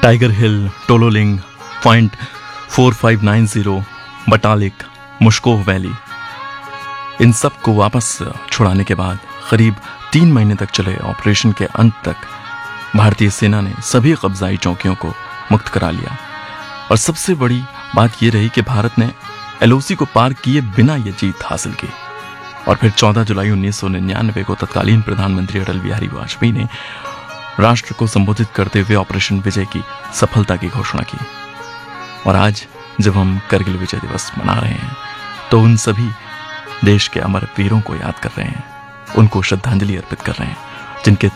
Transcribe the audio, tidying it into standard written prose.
Tiger हिल, Tololing, point 4590, Batalik, मुश्कोह valley, इन सब को वापस छुड़ाने के बाद करीब 3 महीने तक चले ऑपरेशन के अंत तक भारतीय सेना ने सभी कब्जाई चौकियों को मुक्त करा लिया। और सबसे बड़ी बात यह रही कि भारत ने एलओसी को पार किए बिना यह जीत हासिल की। और फिर 14 जुलाई 1999 को तत्कालीन प्रधानमंत्री अटल बिहारी वाजपेयी ने राष्ट्र को संबोधित करते हुए ऑपरेशन विजय की सफलता की घोषणा की। और आज जब हम करगिल विजय दिवस मना रहे हैं तो उन सभी देश के अमर वीरों को याद कर रहे हैं, उनको श्रद्धांजलि अर्पित कर रहे हैं जिनके